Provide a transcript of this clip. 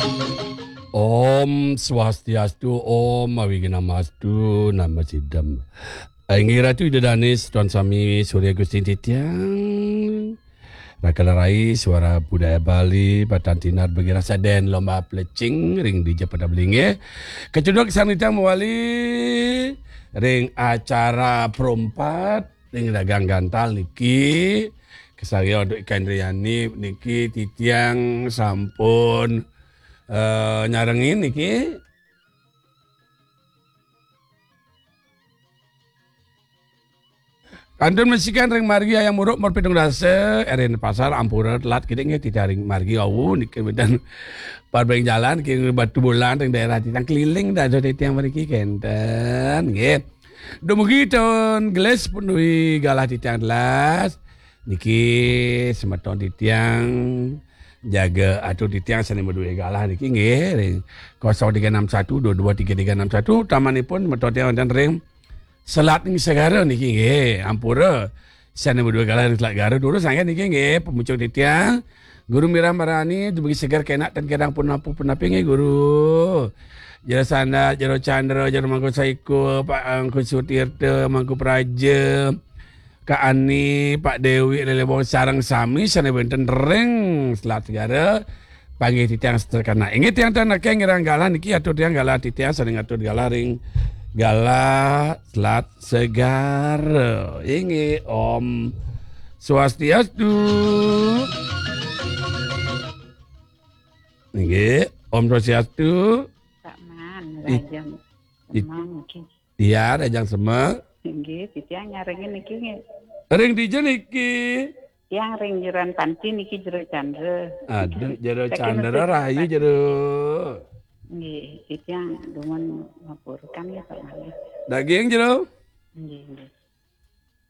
Om Swastiastu, Om Awiginamastu, Nama Siddham. Ratu Idadanis, Tuan Sami Surya Gusti Titiang. Rakalarai Suara Budaya Bali, Batan Tinar bagi rasa den lomba plecing, ring di Japada Belinge. Kecuduk Sanitang Mewali, ring acara perompat, ring dagang gantal niki. Kesaya untuk ikan riani niki Titiang sampun nyarengin niki. Kantun mesikan ring margi ayam muruk morpidung rasa erin pasar ampura telat kita nggak tidak ring margi awu niki dan parbeng jalan kini batu bulan ring daerah titang keliling dah jadi tiang margi kenten nggih. Dumugi tahun gelas penuhi galah titiang gelas niki semeton titiang jaga atau titiang seni berdua galah niki nggih ring 0361 223361 tamanipun meton tiang dan ring selat ni segara niki nggih ampura sana berdua galah selat gara dulu sangat niki nggih pemucuk titiang guru Miram Marani bagi segar kenak dan kadang pun napi nggih guru jero sanda jero chandra jero mangku saiko Pak Angku Sutirta mangku praja Kak Ani, Pak Dewi, Lele Bawang Sarang Sami, sana benten ring selat segara, panggil titiang terkena. Ingat tiang tanah keng ngerang galah niki atur tiang galah titiang sering atur galah ring galah selat segara. Ingat Om Swastiastu. Ingat Om Swastiastu. Tak man, rajang semang niki. Iya, rajang semang. Nggih, titiang nyaringin niki nggih. Ring di niki. Tiang ring jeron panci niki jero candra. Aduh, jero candra rayu jero. Nggih, titiang dumun ngapurkan ya Pak. Daging jero. Nggih, nggih.